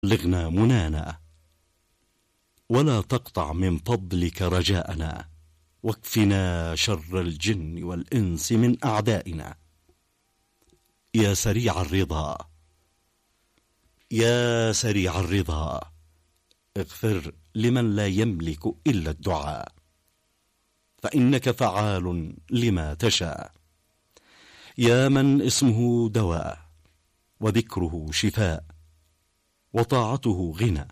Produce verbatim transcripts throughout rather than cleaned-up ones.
بلغنا منانا، ولا تقطع من فضلك رجاءنا، واكفنا شر الجن والإنس من أعدائنا. يا سريع الرضا، يا سريع الرضا، اغفر لمن لا يملك إلا الدعاء، فإنك فعال لما تشاء. يا من اسمه دواء، وذكره شفاء، وطاعته غنى،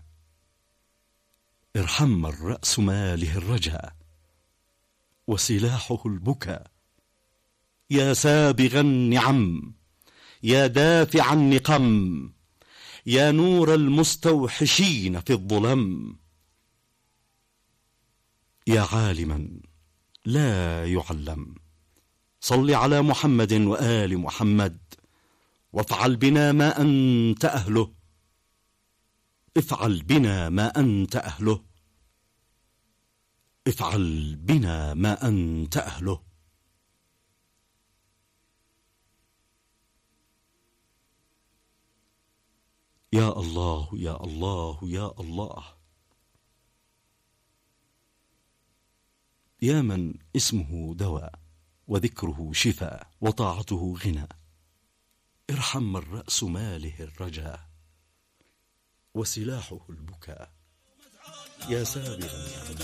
ارحم من رأس ماله الرجاء، وسلاحه البكاء. يا سابغ النعم، يا دافع النقم، يا نور المستوحشين في الظلم، يا عالما لا يعلم، صل على محمد وآل محمد، وافعل بنا ما أنت أهله، افعل بنا ما أنت أهله، افعل بنا ما أنت أهله. يا الله يا الله يا الله، يا من اسمه دواء، وذكره شفاء، وطاعته غنى، ارحم من رأس ماله الرجاء، وسلاحه البكاء. يا سابغا